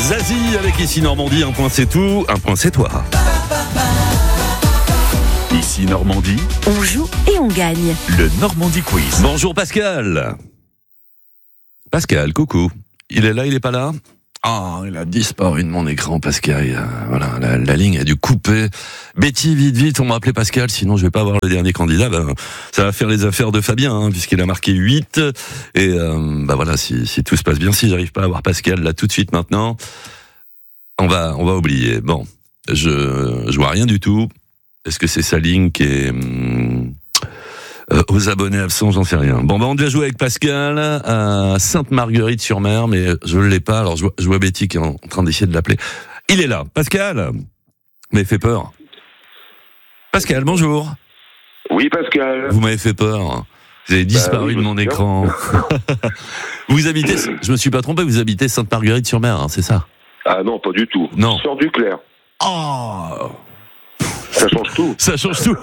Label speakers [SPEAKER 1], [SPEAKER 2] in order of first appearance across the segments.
[SPEAKER 1] Zazie avec Ici Normandie, un point c'est tout, un point c'est toi.
[SPEAKER 2] Ici Normandie,
[SPEAKER 3] on joue et on gagne.
[SPEAKER 2] le Normandie Quiz.
[SPEAKER 1] Bonjour Pascal. Pascal, coucou. Il est là, il est pas là? Ah, il a disparu de mon écran, Pascal. Voilà, la ligne a dû couper. Betty, vite, on m'a appelé Pascal, sinon je vais pas avoir le dernier candidat. Ça va faire les affaires de Fabien, puisqu'il a marqué 8. Et voilà, si tout se passe bien, si j'arrive pas à avoir Pascal là tout de suite maintenant, on va oublier. Bon, je vois rien du tout. Est-ce que c'est sa ligne qui est aux abonnés absents, j'en sais rien. Bon, on devait jouer avec Pascal à Sainte-Marguerite-sur-Mer, mais je l'ai pas. Alors, je vois Betty qui est en train d'essayer de l'appeler. Il est là. Pascal, mais fait peur. Pascal, bonjour.
[SPEAKER 4] Oui, Pascal.
[SPEAKER 1] Vous m'avez fait peur. Vous avez disparu de mon écran. Vous habitez, je me suis pas trompé, vous habitez Sainte-Marguerite-sur-Mer, c'est ça?
[SPEAKER 4] Ah non, pas du tout.
[SPEAKER 1] Non.
[SPEAKER 4] Sors du clair.
[SPEAKER 1] Oh,
[SPEAKER 4] Ça change tout.
[SPEAKER 1] ça change tout.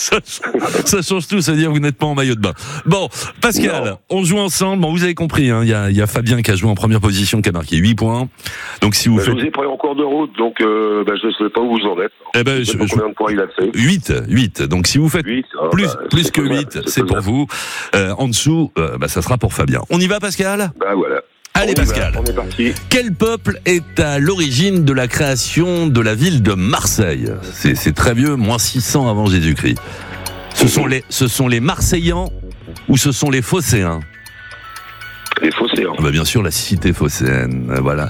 [SPEAKER 1] Ça change tout, c'est-à-dire que vous n'êtes pas en maillot de bain. Bon, Pascal,
[SPEAKER 4] Non.
[SPEAKER 1] on joue ensemble. Bon, vous avez compris, il y a Fabien qui a joué en première position, qui a marqué 8 points. Donc si vous
[SPEAKER 4] Je
[SPEAKER 1] faites...
[SPEAKER 4] vous ai pris en cours de route, donc je ne sais pas où vous en êtes.
[SPEAKER 1] Eh ben,
[SPEAKER 4] Je sais pas combien de points il a fait.
[SPEAKER 1] 8. Donc si vous faites
[SPEAKER 4] 8.
[SPEAKER 1] plus que 8, c'est pour vous. En dessous, ça sera pour Fabien. On y va, Pascal?
[SPEAKER 4] Bah voilà.
[SPEAKER 1] Allez, Pascal.
[SPEAKER 4] On est parti.
[SPEAKER 1] Quel peuple est à l'origine de la création de la ville de Marseille? C'est très vieux, moins 600 avant Jésus-Christ. Ce sont les Marseillans ou ce sont les Phocéens?
[SPEAKER 4] Les phocéens.
[SPEAKER 1] Bien sûr, la cité phocéenne, voilà.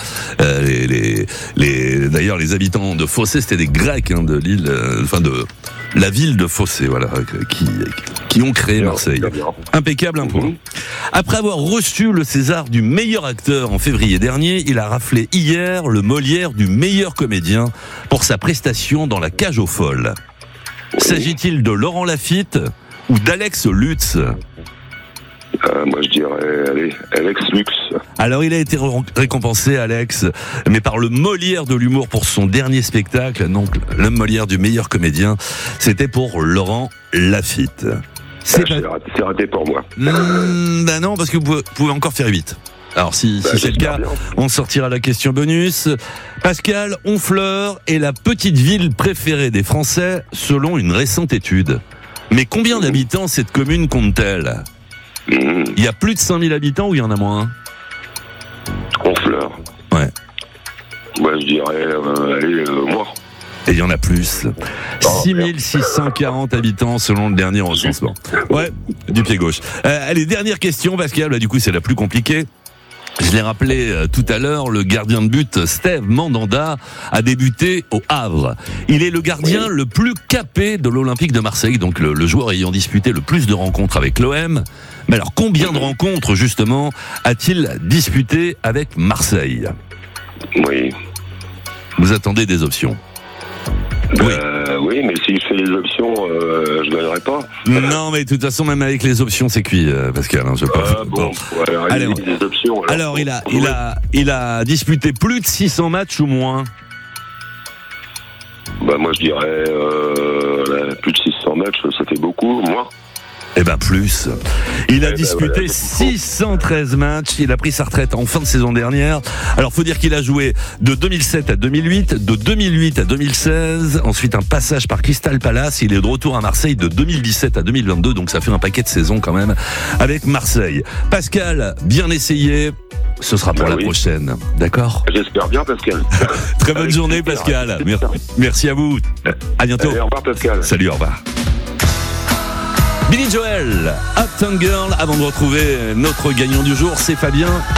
[SPEAKER 1] D'ailleurs, les habitants de Phocée, c'était des Grecs de l'île, de la ville de Phocée, voilà, qui ont créé Marseille. Impeccable, un point. Après avoir reçu le César du meilleur acteur en février dernier, il a raflé hier le Molière du meilleur comédien pour sa prestation dans La Cage aux folles. S'agit-il de Laurent Lafitte ou d'Alex Lutz?
[SPEAKER 4] Moi je dirais, Alex Lux.
[SPEAKER 1] Alors il a été récompensé, Alex, mais par le Molière de l'humour pour son dernier spectacle, donc le Molière du meilleur comédien, c'était pour Laurent Lafitte.
[SPEAKER 4] C'est raté pour moi.
[SPEAKER 1] Non, parce que vous pouvez encore faire 8. Alors si c'est le cas, on sortira la question bonus. Pascal, Honfleur est la petite ville préférée des Français selon une récente étude. Mais combien d'habitants cette commune compte-t-elle? Il y a plus de 5000 habitants ou il y en a moins?
[SPEAKER 4] Honfleur.
[SPEAKER 1] Ouais.
[SPEAKER 4] Moi je dirais, moi.
[SPEAKER 1] Et il y en a plus. 6640 habitants selon le dernier recensement. Ouais, du pied gauche. Allez, dernière question, Pascal. Du coup, c'est la plus compliquée. Je l'ai rappelé tout à l'heure, le gardien de but Steve Mandanda a débuté au Havre. Il est le gardien le plus capé de l'Olympique de Marseille, donc le joueur ayant disputé le plus de rencontres avec l'OM. Mais alors, combien de rencontres, justement, a-t-il disputé avec Marseille?
[SPEAKER 4] Oui.
[SPEAKER 1] Vous attendez des options?
[SPEAKER 4] Oui, mais si je fais les options, je gagnerai pas.
[SPEAKER 1] Non, mais de toute façon, même avec les options, c'est cuit, Pascal. Je sais pas.
[SPEAKER 4] Allez, les options.
[SPEAKER 1] Alors, il a disputé plus de 600 matchs ou moins?
[SPEAKER 4] Moi, je dirais plus de 600 matchs, ça fait beaucoup. Moi.
[SPEAKER 1] Eh ben plus. Il a disputé 613 matchs. Il a pris sa retraite en fin de saison dernière. Alors faut dire qu'il a joué de 2007 à 2008, de 2008 à 2016. Ensuite un passage par Crystal Palace. Il est de retour à Marseille de 2017 à 2022. Donc ça fait un paquet de saisons quand même avec Marseille. Pascal, bien essayé. Ce sera pour la prochaine. D'accord?
[SPEAKER 4] J'espère bien, Pascal.
[SPEAKER 1] Très bonne journée, Pascal. Merci à vous. À bientôt.
[SPEAKER 4] Allez, au revoir, Pascal.
[SPEAKER 1] Salut, au revoir. Billy Joel, Uptown Girl, avant de retrouver notre gagnant du jour, c'est Fabien.